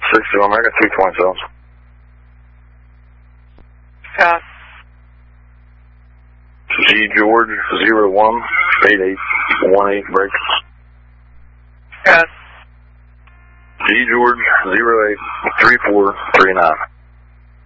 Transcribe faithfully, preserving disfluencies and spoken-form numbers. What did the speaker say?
six zero America, three twenty seven. Pass. G George, zero one, eight eight, one eight, break. Pass. G George, zero eight, three four, three nine.